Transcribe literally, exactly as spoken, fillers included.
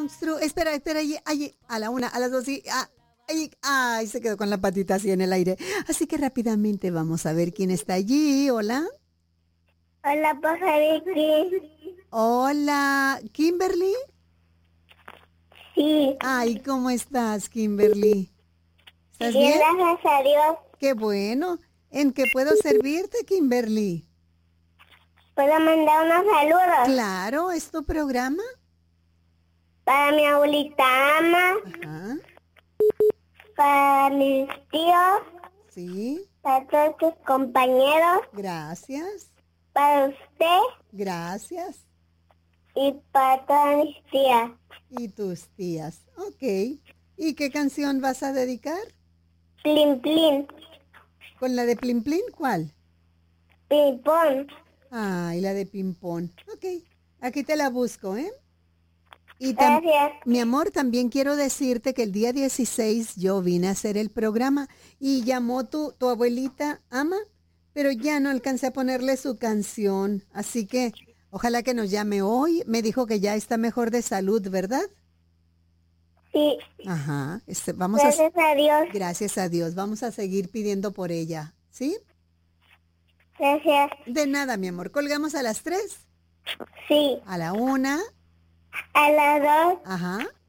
monstruo. Espera, espera, ay, ay, a la una, a las dos y... ah, ay, ay, se quedó con la patita así en el aire. Así que rápidamente vamos a ver quién está allí. Hola. Hola, pajarito. Hola, Kimberly. Sí, Ay, ¿cómo estás, Kimberly? ¿Estás bien, bien? gracias a Dios. Qué bueno. ¿En qué puedo servirte, Kimberly? ¿Puedo mandar unos saludos? Claro, ¿es tu programa? Para mi abuelita Ama, Ajá, para mis tíos, sí, para todos tus compañeros, gracias, para usted gracias. y para todas mis tías. Y tus tías. Ok. ¿Y qué canción vas a dedicar? Plin, plin, ¿Con la de Plim Plim? ¿Cuál? ping-pong. Ay, la de Pimpón. Ok, aquí te la busco, ¿eh? Y tam- Gracias. mi amor, también quiero decirte que el día dieciséis yo vine a hacer el programa y llamó tu, tu abuelita Ama, pero ya no alcancé a ponerle su canción. Así que ojalá que nos llame hoy. Me dijo que ya está mejor de salud, ¿verdad? Sí, Ajá. Este, vamos a... gracias a Dios. Gracias a Dios. Vamos a seguir pidiendo por ella. ¿Sí? Gracias. De nada, mi amor. Colgamos a las tres. Sí, A la una. a las dos. Ajá.